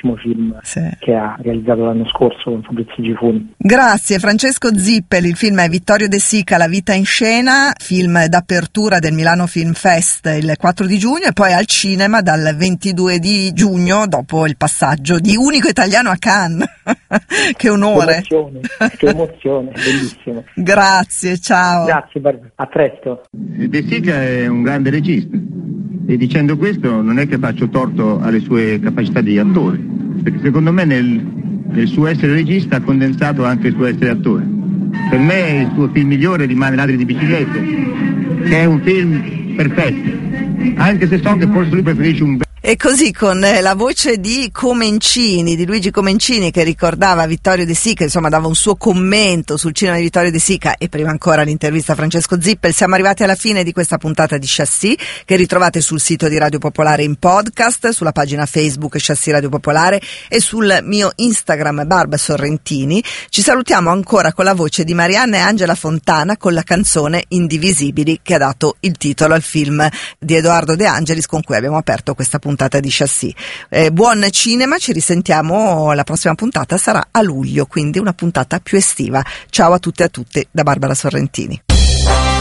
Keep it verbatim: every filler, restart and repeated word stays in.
bellissimo film sì. che ha realizzato l'anno scorso con Fabrizio Gifuni. Grazie Francesco Zippel. Il film è Vittorio De Sica, La vita in scena, film d'apertura del Milano Film Fest il quattro di giugno e poi al cinema dal ventidue di giugno dopo il passaggio di unico italiano a Cannes. Che onore. Che emozione, che emozione, bellissimo. Grazie, ciao. Grazie, Barbara. A presto. De Sica è un grande regista e dicendo questo non è che faccio torto alle sue capacità di attore, perché secondo me nel, nel suo essere regista ha condensato anche il suo essere attore. Per me il suo film migliore rimane Ladri di biciclette, che è un film perfetto, anche se so che forse lui preferisce un E così con la voce di Comencini, di Luigi Comencini, che ricordava Vittorio De Sica, insomma dava un suo commento sul cinema di Vittorio De Sica, e prima ancora l'intervista a Francesco Zippel, siamo arrivati alla fine di questa puntata di Chassis, che ritrovate sul sito di Radio Popolare in podcast, sulla pagina Facebook Chassis Radio Popolare e sul mio Instagram Barba Sorrentini. Ci salutiamo ancora con la voce di Marianna e Angela Fontana con la canzone Indivisibili, che ha dato il titolo al film di Edoardo De Angelis con cui abbiamo aperto questa puntata puntata di Chassis. Eh, buon cinema, ci risentiamo, la prossima puntata sarà a luglio, quindi una puntata più estiva. Ciao a tutte e a tutti da Barbara Sorrentini.